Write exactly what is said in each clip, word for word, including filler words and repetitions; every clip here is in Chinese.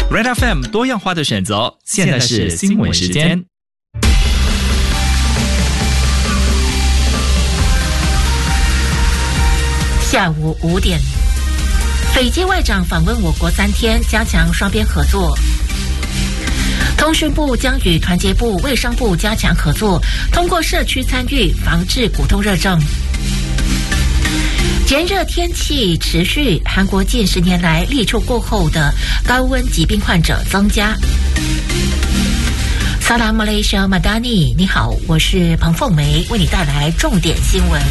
Red F M 多样化的选择，现在是新闻时间。 下午五点，斐济外长访问我国三天，加强双边合作。通讯部将与团结部、卫生部加强合作，通过社区参与防治骨痛热症。炎热天气持续，韩国近十年来立秋过后的高温疾病患者增加。萨拉马来西亚马达尼，你好，我是彭凤梅，为你带来重点新闻。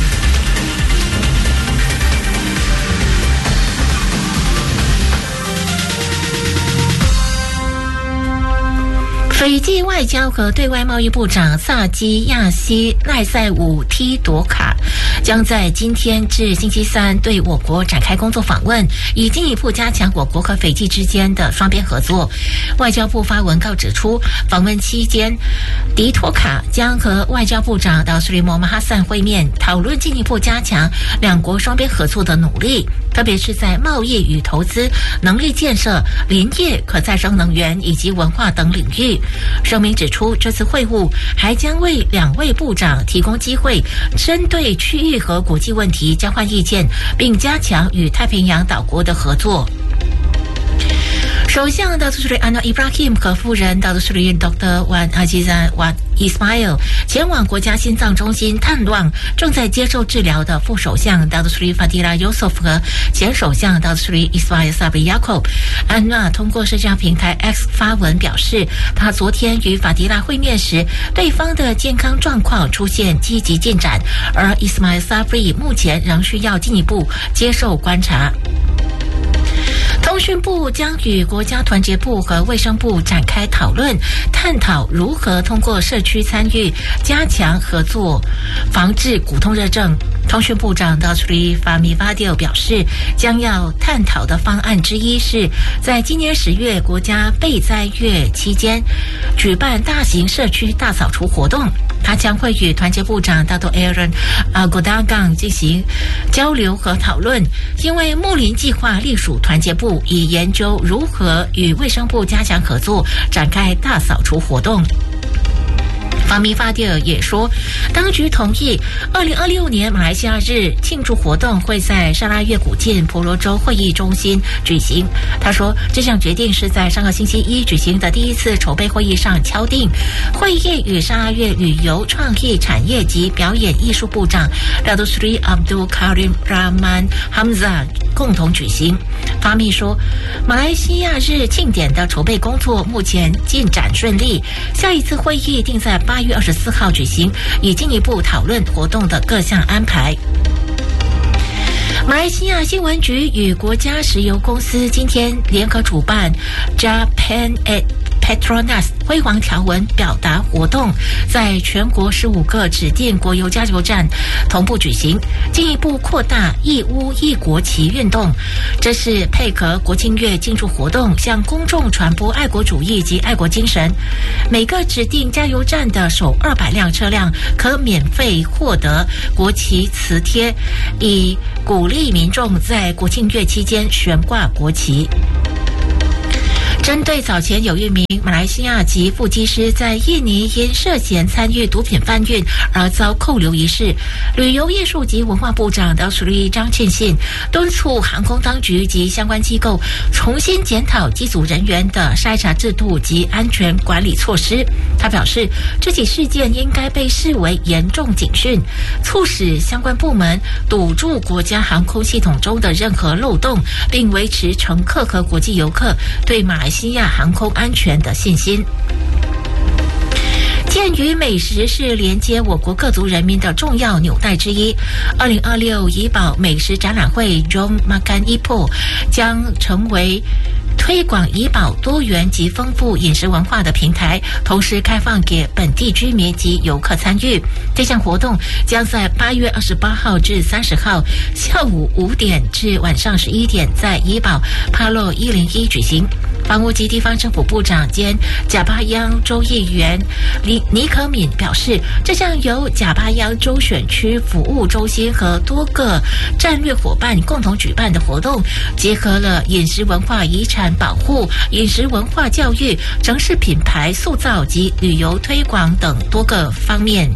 斐济外交和对外贸易部长萨基亚西赖塞武梯朵卡将在今天至星期三对我国展开工作访问，以进一步加强我国和斐济之间的双边合作。外交部发文告指出，访问期间，迪托卡将和外交部长达苏里莫马哈散会面，讨论进一步加强两国双边合作的努力，特别是在贸易与投资、能力建设、林业、可再生能源以及文化等领域。声明指出，这次会晤还将为两位部长提供机会，针对区域和国际问题交换意见，并加强与太平洋岛国的合作。首相达苏里安诺伊布拉希姆和夫人达苏里 Doctor Wan Azizan Wan Ismail 前往国家心脏中心探望正在接受治疗的副首相达苏里法蒂拉尤索夫和前首相达苏里 Ismail Sabri Yaakob。安娜通过社交平台 X 发文表示，她昨天与法蒂拉会面时，对方的健康状况出现积极进展，而 Ismail Sabri 目前仍需要进一步接受观察。通讯部将与国家团结部和卫生部展开讨论，探讨如何通过社区参与加强合作，防治骨痛热症。通讯部长达苏里法米巴迪奥表示，将要探讨的方案之一是在今年十月国家备灾月期间举办大型社区大扫除活动。他将会与团结部长大多 Aaron 啊 Godagang 进行交流和讨论，因为睦邻计划隶属团结部，以研究如何与卫生部加强合作，展开大扫除活动。法米法蒂尔也说，当局同意二零二六年马来西亚日庆祝活动会在沙拉越古晋婆罗洲会议中心举行。他说，这项决定是在上个星期一举行的第一次筹备会议上敲定。会议与沙拉越旅游、创意产业及表演艺术部长达杜斯里阿卜杜卡林拉曼哈姆扎共同举行。法米说，马来西亚日庆典的筹备工作目前进展顺利，下一次会议定在八月二十四号举行，以进一步讨论活动的各项安排。马来西亚新闻局与国家石油公司今天联合主办 Japan at Petronas 辉煌条纹表达活动，在全国十五个指定国有加油站同步举行，进一步扩大一屋一国旗运动。这是配合国庆月庆祝活动，向公众传播爱国主义及爱国精神。每个指定加油站的首二百辆车辆可免费获得国旗磁贴，以鼓励民众在国庆月期间悬挂国旗。针对早前有一名马来西亚籍副机师在印尼因涉嫌参与毒品贩运而遭扣留一事，旅游艺术及文化部长达苏里张庆信敦促航空当局及相关机构重新检讨机组人员的筛查制度及安全管理措施。他表示，这起事件应该被视为严重警讯，促使相关部门堵住国家航空系统中的任何漏洞，并维持乘客和国际游客对马来西亚航空安全的信心。鉴于美食是连接我国各族人民的重要纽带之一，二零二六怡保美食展览会 Jom Makan Ipoh 将成为推广怡保多元及丰富饮食文化的平台，同时开放给本地居民及游客参与。这项活动将在八月二十八号至三十号下午五点至晚上十一点在怡保帕洛一零一举行。 房屋及地方政府部长兼甲巴央州议员李尼可敏表示，这项由甲巴央州选区服务中心和多个战略伙伴共同举办的活动，结合了饮食文化遗产保护、饮食文化教育、城市品牌塑造及旅游推广等多个方面。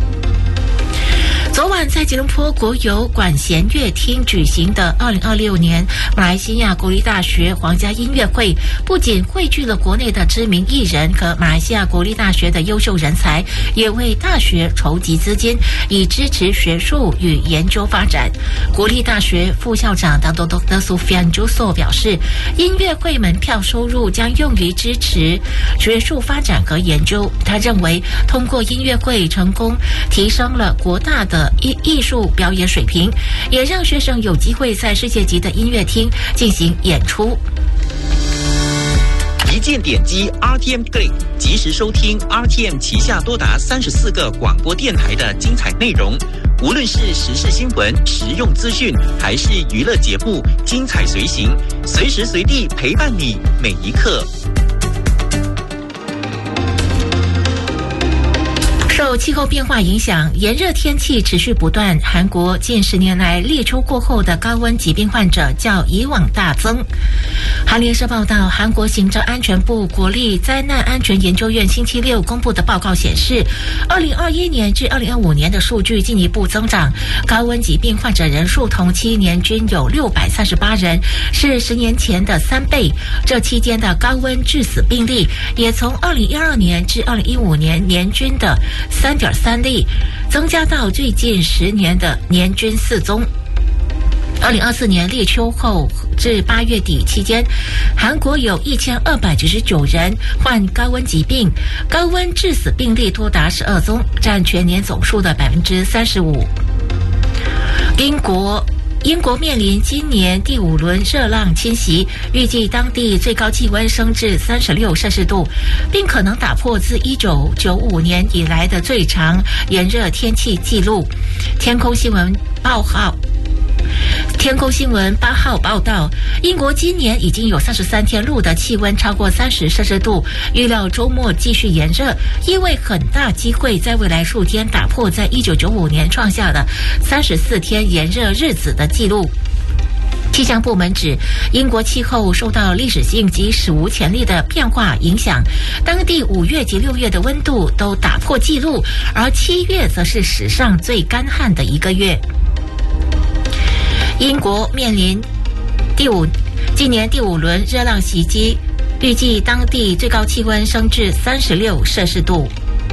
昨晚在吉隆坡国有管弦乐厅举行的二零二六年马来西亚国立大学皇家音乐会，不仅汇聚了国内的知名艺人和马来西亚国立大学的优秀人才，也为大学筹集资金，以支持学术与研究发展。国立大学副校长当多多德苏菲安朱索表示，音乐会门票收入将用于支持学术发展和研究。他认为，通过音乐会成功提升了国大的艺艺术表演水平，也让学生有机会在世界级的音乐厅进行演出。 一键点击 R T M Play， 及时收听 R T M 旗下多达三十四个广播电台的精彩内容。无论是时事新闻、实用资讯，还是娱乐节目，精彩随行，随时随地陪伴你每一刻。 受气候变化影响，炎热天气持续不断。韩国近十年来立秋过后的高温疾病患者较以往大增。韩联社报道，韩国行政安全部国立灾难安全研究院星期六公布的报告显示，二零二一年至二零二五年的数据进一步增长，高温疾病患者人数同期年均有六百三十八人，是十年前的三倍。这期间的高温致死病例也从二零一二年至二零一五年年均的三点三例，增加到最近十年的年均四宗。二零二四年立秋后至八月底期间，韩国有一千二百九十九人患高温疾病，高温致死病例多达十二宗，占全年总数的百分之三十五。英国。英国面临今年第五轮热浪侵袭，预计当地最高气温升至三十六摄氏度，并可能打破自一九九五年以来的最长炎热天气纪录。天空新闻报号。天空新闻八号报道，英国今年已经有三十三天录的气温超过三十摄氏度，预料周末继续炎热，意味很大机会在未来数天打破在一九九五年创下的三十四天炎热日子的纪录。气象部门指，英国气候受到历史性及史无前例的变化影响，当地五月及六月的温度都打破纪录，而七月则是史上最干旱的一个月。英国面临第五今年第五轮热浪袭击，预计当地最高气温升至三十六摄氏度。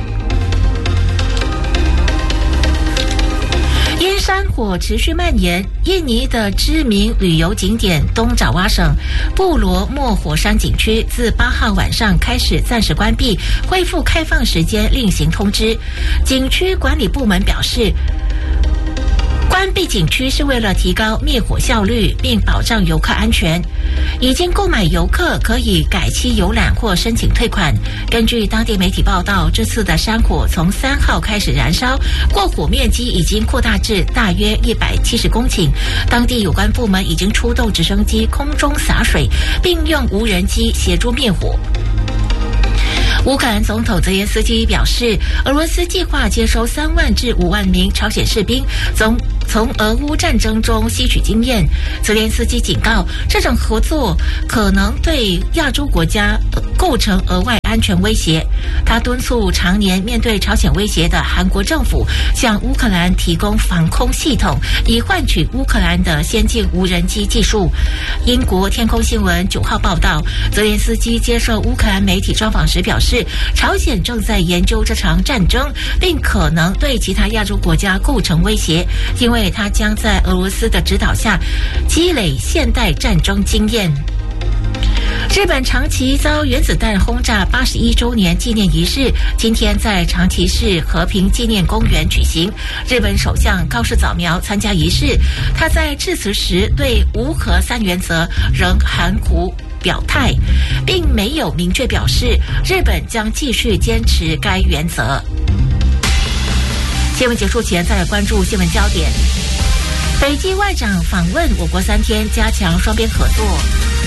因山火持续蔓延，印尼的知名旅游景点东爪哇省布罗莫火山景区自八号晚上开始暂时关闭，恢复开放时间另行通知。景区管理部门表示，关闭景区是为了提高灭火效率，并保障游客安全。已经购买游客可以改期游览或申请退款。根据当地媒体报道，这次的山火从三号开始燃烧，过火面积已经扩大至大约一百七十公顷。当地有关部门已经出动直升机空中洒水，并用无人机协助灭火。乌克兰总统泽连斯基表示，俄罗斯计划接收三万至五万名朝鲜士兵，从从俄乌战争中吸取经验。泽连斯基警告，这种合作可能对亚洲国家构成额外安全威胁。他敦促常年面对朝鲜威胁的韩国政府向乌克兰提供防空系统，以换取乌克兰的先进无人机技术。英国天空新闻九号报道，泽连斯基接受乌克兰媒体专访时表示，朝鲜正在研究这场战争，并可能对其他亚洲国家构成威胁，因为他将在俄罗斯的指导下积累现代战争经验。日本长崎遭原子弹轰炸八十一周年纪念仪式今天在长崎市和平纪念公园举行。日本首相高市早苗参加仪式，他在致辞时对无核三原则仍含糊表态，并没有明确表示日本将继续坚持该原则。新闻结束前，再来关注新闻焦点。北京外长访问我国三天，加强双边合作。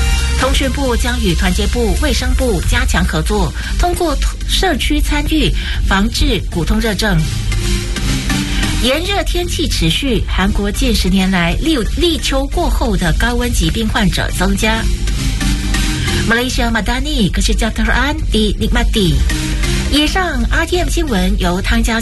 通讯部将与团结部、卫生部加强合作，通过社区参与，防治骨痛热症。炎热天气持续，韩国近十年来立立秋过后的高温疾病患者增加。Malaysia Madani Kesejahteraan di Nikmati。以上 R T M 新闻由汤家